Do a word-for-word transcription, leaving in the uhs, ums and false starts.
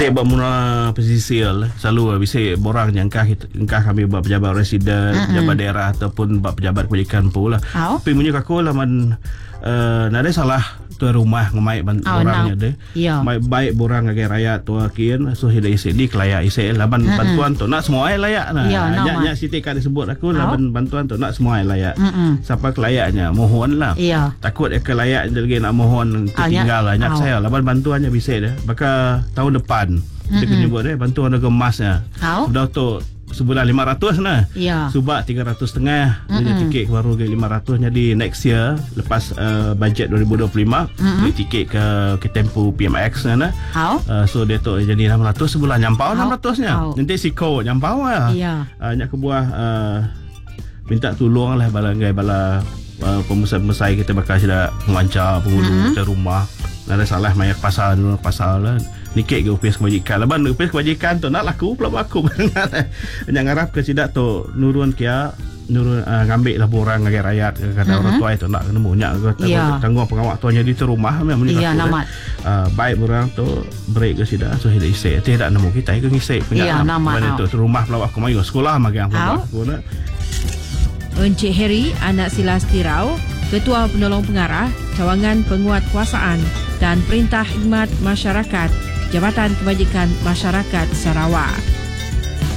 Nikik bermula pesisir selalu bisa borang jangkah engkah kami buat pejabat residen, mm-hmm. pejabat daerah ataupun buat pejabat kebajikan pula. Oh. Tapi punya aku lah man uh, nada salah tuan rumah ngemai oh, borangnya deh. Yeah. Mai baik borang ngage rakyat tua kian so hida isi di kelaya isi laban mm-hmm. bantuan tu nak semua ai layak nah. Yeah, nya nya siti kan disebut aku oh. laban bantuan tu nak semua ai layak. Mm-hmm. Siapa kelayaknya mohon lah. Yeah. Takut ke layak lagi nak mohon tertinggal lah nyak oh. saya laban bantuannya bisa deh. Maka tahun depan mm-hmm. dia kena buat deh bantuan harga emasnya. Oh. Sudah tu sebulan lima ratus nah. Ya. Subak tiga ratus setengah. Punya tiket baru ke lima ratus. Jadi next year lepas uh, bajet dua ribu dua puluh lima beli tiket ke ke Tempo P M X nah. Uh, so dia tu jadi enam ratus sebulan nyampau enam ratus nya. Nanti siko nyampau lah. Ya. Uh, nyak kebuah uh, minta tolong lah bala ngai bala uh, pemusai-pemusai kita bakal sudah mengancar penghulu mm-hmm. kita rumah. Ada salah mayat pasal pasal lah. Nikik ke U P S kebajikan laban U P S kebajikan tu nak laku pula aku yang harap ke tidak tu nurun kia nurun uh, ngambil lah borang ngagi rakyat kata uh-huh. orang tua itu nak kena banyak ke yeah. tanggung pengawak tuanya di rumah memang iya namat uh, baik borang tu break ke tidak so tidak isi tidak nemu kita ke ngisi iya namat itu rumah pelawak aku mayu sekolah magang pelawak aku nak Encik Heri anak Silas Tirau Ketua Penolong Pengarah Cawangan Penguat Kuasaan dan Perintah Khidmat Masyarakat Jabatan Kebajikan Masyarakat Sarawak.